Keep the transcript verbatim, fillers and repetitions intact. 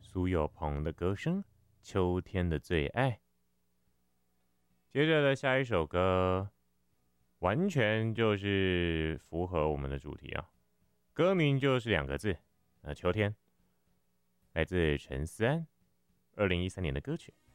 苏有朋的歌声，秋天的最爱。接着的下一首歌，完全就是符合我们的主题啊，歌名就是两个字，呃，秋天，来自陈思安，二零一三年的歌曲。